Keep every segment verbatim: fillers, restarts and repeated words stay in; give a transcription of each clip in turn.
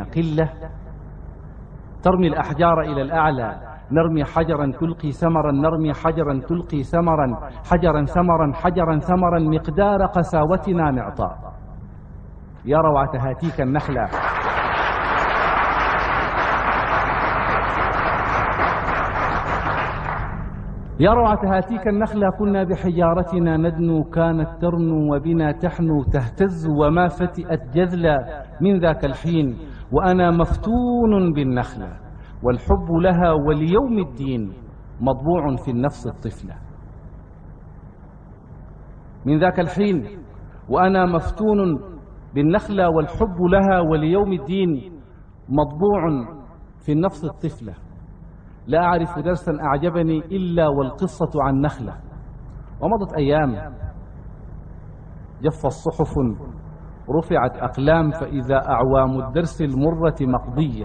قلة، ترمي الأحجار إلى الأعلى، نرمي حجرا تلقي ثمرا، نرمي حجرا تلقي ثمرا، حجرا ثمرا، حجرا ثمرا، مقدار قساوتنا معطاء. يا روعة هاتيك النخلة، يا روعة هاتيك النخلة، كنا بحجارتنا ندنو، كانت ترنو وبنا تحنو، تهتز وما فتئت جذلا من ذاك الحين، وأنا مفتون بالنخلة، والحب لها وليوم الدين مطبوع في النفس الطفلة. من ذاك الحين وأنا مفتون بالنخلة، والحب لها وليوم الدين مطبوع في النفس الطفلة. لا أعرف درسا أعجبني إلا والقصة عن نخلة. ومضت أيام، جف الصحف، رفعت أقلام، فإذا أعوام الدرس المرة مقضية،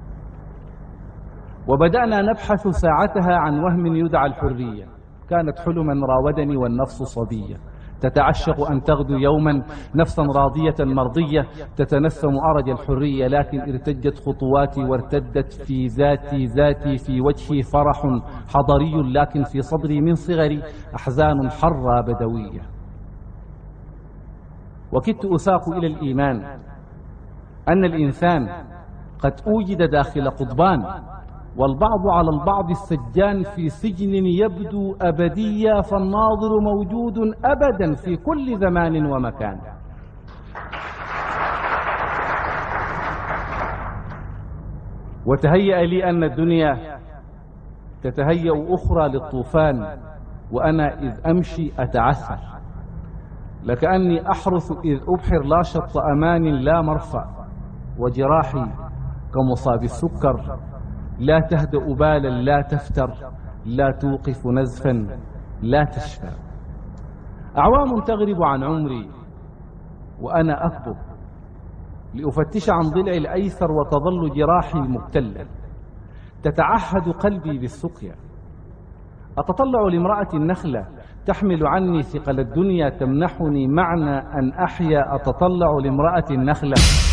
وبدأنا نبحث ساعتها عن وهم يدعى الحرية. كانت حلما راودني والنفس صبية، تتعشق أن تغدو يوما نفسا راضية مرضية، تتنسم أرج الحرية، لكن ارتجت خطواتي وارتدت في ذاتي ذاتي، في وجهي فرح حضري، لكن في صدري من صغري أحزان حرة بدوية. وكدت أساق إلى الإيمان أن الإنسان قد أوجد داخل قضبان، والبعض على البعض السجان في سجن يبدو أبديا، فالناظر موجود أبدا في كل زمان ومكان. وتهيأ لي أن الدنيا تتهيأ أخرى للطوفان، وأنا إذ أمشي أتعثر، لكأني أحرث إذ أبحر لا شط أمان لا مرفأ، وجراحي كمصاب السكر لا تهدأ بالا لا تفتر، لا توقف نزفا لا تشفى. أعوام تغرب عن عمري وأنا أكبر لأفتش عن ضلع الأيسر، وتظل جراحي مبتلة، تتعهد قلبي بالسقيا. أتطلع لامرأة النخلة تحمل عني ثقل الدنيا، تمنحني معنى أن أحيا. أتطلع لامرأة النخلة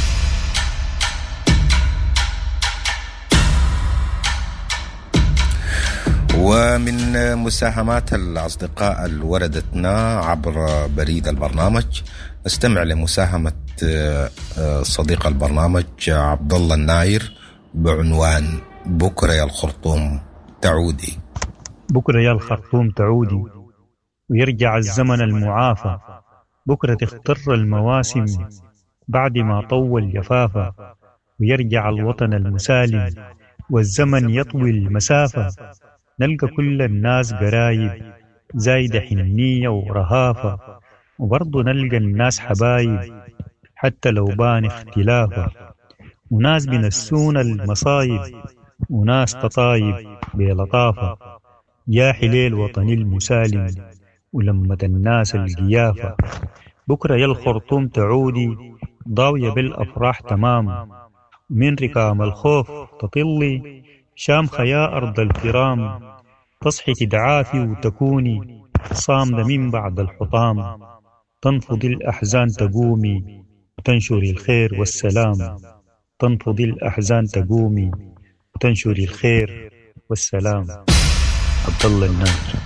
ومن مساهمات الأصدقاء اللي وردتنا عبر بريد البرنامج نستمع لمساهمة صديق البرنامج عبد الله الناير بعنوان بكرة يا الخرطوم تعودي. بكرة يا الخرطوم تعودي ويرجع الزمن المعافى، بكرة تختر المواسم بعد ما طول جفافة، ويرجع الوطن المسالم والزمن يطوي المسافة، نلقى كل الناس قرايب زايدة حنية ورهافة، وبرضو نلقى الناس حبايب حتى لو بان اختلافة، وناس بنسون المصايب وناس تطايب بلطافة، يا حليل وطني المسالم ولمة الناس القيافة. بكرة يا الخرطوم تعودي ضاوية بالأفراح تمام، من ركام الخوف تطلي شامخة يا أرض الكرام، تصحي تدعافي وتكوني صامدة من بعد الحطام، تنفض الأحزان تقومي وتنشري الخير والسلام، تنفض الأحزان تقومي وتنشري الخير والسلام. عبد الله الناير.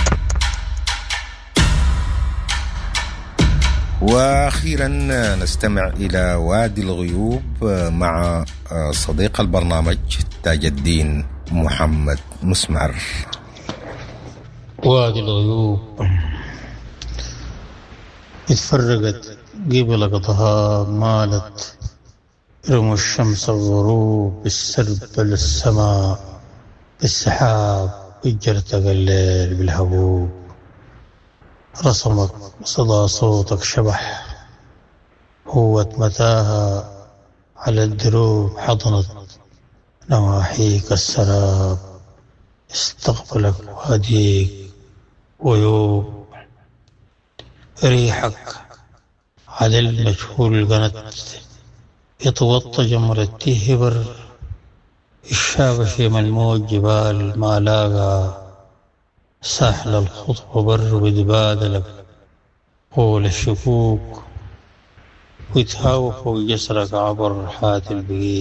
وأخيرا نستمع إلى وادي الغيوب مع صديق البرنامج تاج الدين محمد مسمار. وادي الغيوب اتفرقت قبل قطها مالت، رموا الشمس الغروب بالسرب للسماء، بالسحاب اجرتك الليل بالهبوب، رسمك صدى صوتك شبح، هوت متاهة على الدروب، حضنت نواحيك السراب، استقبلك واديك ويوب، ريحك على المجهول قنت، يتوطى جمرة تهبر الشابشي من الموج جبال ما لاقى، ساحل الخطب وبر ويتبادلك قول الشكوك، ويتهاوف ويجسرك عبر حات البقيع.